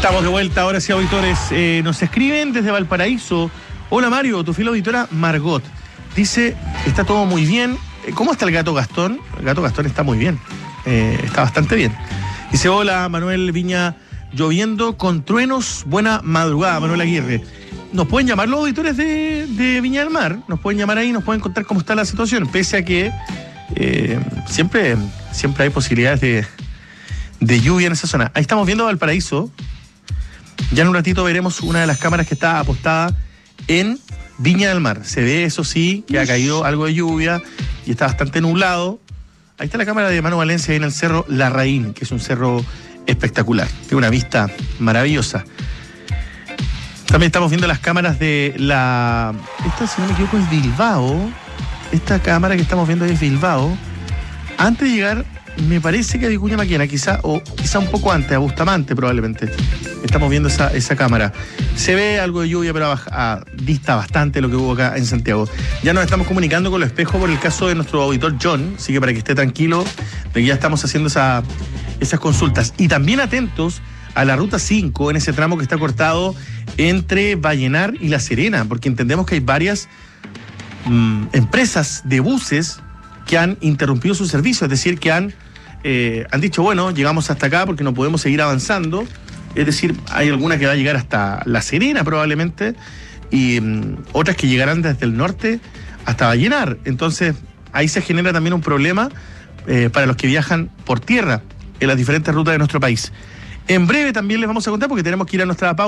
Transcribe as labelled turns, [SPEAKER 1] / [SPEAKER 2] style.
[SPEAKER 1] Estamos de vuelta, ahora sí, auditores. Nos escriben desde Valparaíso. Hola Mario, tu fiel auditora Margot. Dice, está todo muy bien. ¿Cómo está el gato Gastón? El gato Gastón está muy bien. Está bastante bien. Dice, hola Manuel Viña, lloviendo con truenos. Buena madrugada, Manuel Aguirre. Nos pueden llamar los auditores de Viña del Mar. Nos pueden llamar ahí, nos pueden contar cómo está la situación. Pese a que siempre hay posibilidades de lluvia en esa zona. Ahí estamos viendo Valparaíso. Ya en un ratito veremos una de las cámaras que está apostada en Viña del Mar. Se ve, eso sí, que ha caído algo de lluvia y está bastante nublado. Ahí está la cámara de Manu Valencia, ahí en el cerro Larraín, que es un cerro espectacular. Tiene una vista maravillosa. También estamos viendo las cámaras de la... Esta, si no me equivoco, es Bilbao. Esta cámara que estamos viendo es Bilbao. Antes de llegar, me parece que a Vicuña Maquena, quizá un poco antes, a Bustamante probablemente. Estamos viendo esa cámara. Se ve algo de lluvia, pero dista bastante lo que hubo acá en Santiago. Ya nos estamos comunicando con los espejos por el caso de nuestro auditor John, así que para que esté tranquilo de que ya estamos haciendo esas consultas. Y también atentos a la ruta 5, en ese tramo que está cortado entre Vallenar y La Serena, porque entendemos que hay varias empresas de buses que han interrumpido su servicio, es decir, que han dicho, bueno, llegamos hasta acá porque no podemos seguir avanzando. Es decir, hay alguna que va a llegar hasta La Serena probablemente y otras que llegarán desde el norte hasta Vallenar. Entonces, ahí se genera también un problema para los que viajan por tierra en las diferentes rutas de nuestro país. En breve también les vamos a contar, porque tenemos que ir a nuestra pausa.